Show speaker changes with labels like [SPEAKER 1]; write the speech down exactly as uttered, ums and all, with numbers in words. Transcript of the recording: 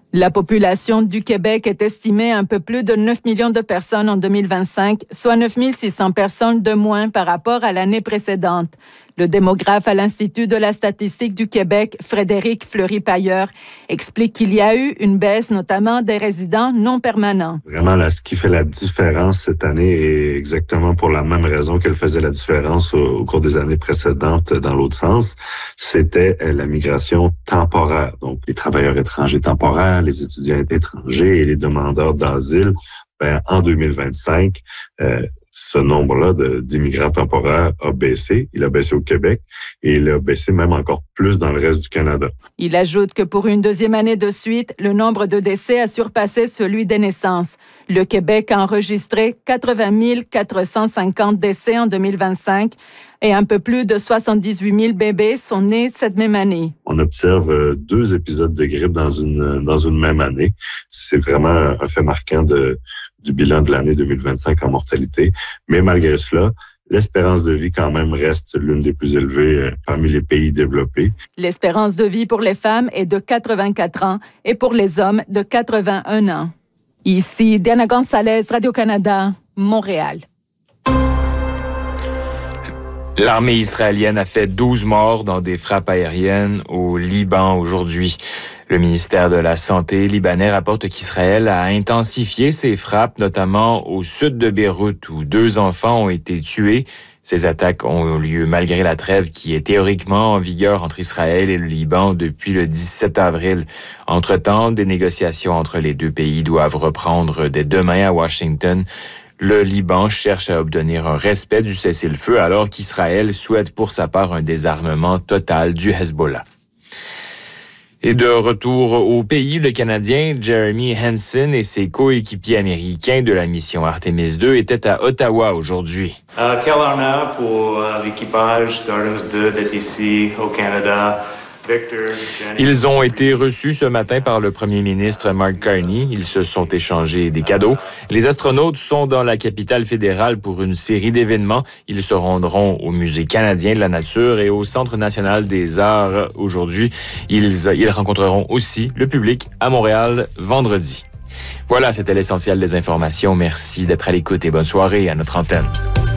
[SPEAKER 1] La population du Québec est estimée à un peu plus de neuf millions de personnes en deux mille vingt-cinq, soit neuf mille six cents personnes de moins par rapport à l'année précédente. Le démographe à l'Institut de la statistique du Québec, Frédéric Fleury-Pailleur, explique qu'il y a eu une baisse notamment des résidents non permanents.
[SPEAKER 2] Vraiment, là, ce qui fait la différence cette année est exactement pour la même raison qu'elle faisait la différence au, au cours des années précédentes dans l'autre sens. C'était la migration temporaire. Donc, les travailleurs étrangers temporaires, les étudiants étrangers et les demandeurs d'asile. Ben, en deux mille vingt-cinq, euh, ce nombre-là de, d'immigrants temporaires a baissé. Il a baissé au Québec et il a baissé même encore plus dans le reste du Canada.
[SPEAKER 1] Il ajoute que pour une deuxième année de suite, le nombre de décès a surpassé celui des naissances. Le Québec a enregistré quatre-vingt mille quatre cent cinquante décès en deux mille vingt-cinq et un peu plus de soixante-dix-huit mille bébés sont nés cette même année.
[SPEAKER 2] On observe deux épisodes de grippe dans une dans une même année. C'est vraiment un fait marquant de du bilan de l'année deux mille vingt-cinq en mortalité. Mais malgré cela, l'espérance de vie quand même reste l'une des plus élevées parmi les pays développés.
[SPEAKER 1] L'espérance de vie pour les femmes est de quatre-vingt-quatre ans et pour les hommes de quatre-vingt-un ans. Ici, Diana Gonzalez, Radio-Canada, Montréal.
[SPEAKER 3] L'armée israélienne a fait douze morts dans des frappes aériennes au Liban aujourd'hui. Le ministère de la Santé libanais rapporte qu'Israël a intensifié ses frappes, notamment au sud de Beyrouth, où deux enfants ont été tués. Ces attaques ont eu lieu malgré la trêve qui est théoriquement en vigueur entre Israël et le Liban depuis le dix-sept avril. Entre-temps, des négociations entre les deux pays doivent reprendre dès demain à Washington. Le Liban cherche à obtenir un respect du cessez-le-feu alors qu'Israël souhaite pour sa part un désarmement total du Hezbollah. Et de retour au pays, le Canadien Jeremy Hansen et ses coéquipiers américains de la mission Artemis deux étaient à Ottawa aujourd'hui.
[SPEAKER 4] Euh, quel honneur pour euh, l'équipage d'Artemis deux d'être ici au Canada.
[SPEAKER 3] Ils ont été reçus ce matin par le premier ministre Mark Carney. Ils se sont échangés des cadeaux. Les astronautes sont dans la capitale fédérale pour une série d'événements. Ils se rendront au Musée canadien de la nature et au Centre national des arts aujourd'hui. Ils, ils rencontreront aussi le public à Montréal vendredi. Voilà, c'était l'essentiel des informations. Merci d'être à l'écoute et bonne soirée à notre antenne.